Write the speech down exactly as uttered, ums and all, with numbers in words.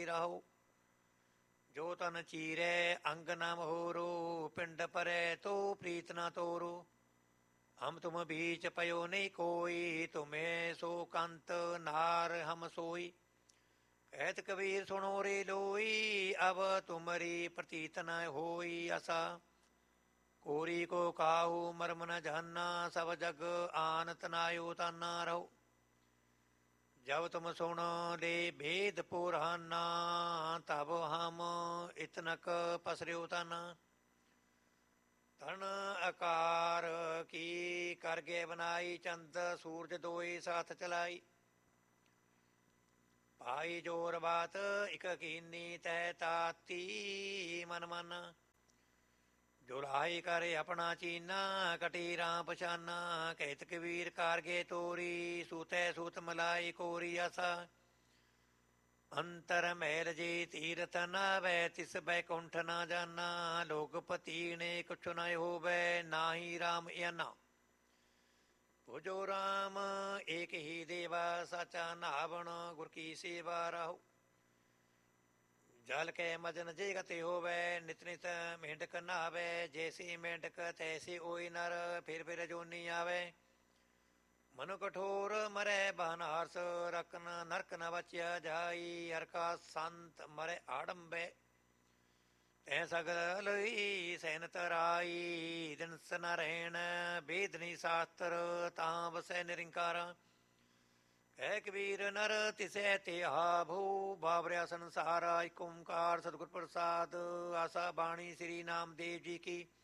ਰਹੋ। ਜੋ ਤਨ ਚੀਰੈ ਅੰਗ ਨਾ ਮਹੋਰੋ, ਪਿੰਡ ਪਰੈ ਤੋ ਪ੍ਰੀਤ ਨਾ ਤੋਰੋ। ਹਮ ਤੁਮ ਬੀਚ ਪਇਓ ਨਹੀਂ ਕੋਈ, ਤੁਮੇ ਸੋ ਕੰਤ ਨਾਰ ਹਮ ਸੋਈ। ਕਹਿਤ ਕਬੀਰ ਸੁਣੋ ਰੇ ਲੋਈ, ਅਬ ਤੁਮਰੀ ਪ੍ਰਤੀਤ ਨ ਹੋਈ ਆਸਾ। ਕੋਰੀ ਕੋ ਕਾਹੂ ਮਰਮ ਨ ਜਾਨਾ, ਸਭ ਜਗ ਆਨਤ ਨਾਇਓ ਤਾਨਾ ਰਹੋ। ਜਬ ਤੁਮ ਸੁਣ ਲੈ ਭੇਦ ਪੁਰਾਨਾ, ਤਬ ਹਮ ਇਤਨਕ ਪਸਰਿਓ ਤਾਨਾ। ਤਨ ਆਕਾਰ ਕੀ ਕਰਗੇ ਬਨਾਈ, ਚੰਦ ਸੂਰਜ ਦੋਈ ਸਾਥ ਚਲਾਈ। ਭਾਈ ਜੋਰ ਬਾਤ ਇਕ ਕੀਨੀ, ਤੈ ਤਾਤੀ ਮਨ ਮਨ। ਜੋ ਲਾਈ ਕਰ ਆਪਣਾ ਚੀਨਾ, ਕਟੀਰਾਂ ਪਛਾਨਾ। ਕਹਿਤ ਕਬੀਰ ਕਾਰਗੇ ਤੋਰੀ, ਸੂਤੈ ਸੂਤ ਮਲਾਈ ਕੋਰੀ ਆਸਾ। ਅੰਤਰ ਮਹਿਲ ਜੀ ਤੀਰਥ ਨਾਵੈ, ਤਿਸ ਬੈਕੁੰਠ ਨਾ ਜਾਨਾ। ਲੋਕਪਤੀ ਨੇ ਕੁਛ ਨ ਹੋਵੈ, ਨਾਹੀ ਰਾਮ ਆਨਾ। ਭੁਜੋ ਰਾਮ ਏਕ ਹੀ ਦੇਵਾ, ਸਾਚਾ ਨਾਵਣ ਗੁਰ ਕੀ ਸੇਵਾ ਰਹੋ। ਜਲ ਕੈ ਮਜਨ ਜੇ ਗਤੇ ਹੋਵੈ, ਨਿਤ ਨਿਤ ਮੇਂਢਕ ਨਹਾਵੈ। ਜੈਸੀ ਮੇਂਢਕ ਤੈਸੀ ਓਈ ਨਰ, ਫਿਰ ਫਿਰ ਜੋਨੀ ਆਵੈ। ਮਨੁ ਕਠੋਰ ਮਰੈ ਬਾਨਹਾਰਸ, ਰਕਨ ਨਰਕ ਨ ਬਚਿਆ ਜਾਈ। ਹਰ ਕਾ ਸੰਤ ਮਰੈ ਆਡੰਬੈ, ਤੈ ਸਗਲ ਸੈਨ ਤਰਾਈ। ਦਿਨਸ ਨ ਰਹਿਣ ਬੇਦਨੀ ਸ਼ਾਸਤਰ, ਤਾਂ ਵਸੈ ਨਿਰੰਕਾਰ। ਕਹਿ ਕਬੀਰ ਨਰ ਤਿਸੈ ਤਿਹਾ ਭੂ, ਬਾਬਰਿਆ ਸੰਸਾਰਾ ਇਕ ਓਂਕਾਰ। ਸਤਿਗੁਰ ਪ੍ਰਸਾਦ ਆਸਾ ਬਾਣੀ ਸ੍ਰੀ ਨਾਮਦੇਵ ਜੀ ਕੀ।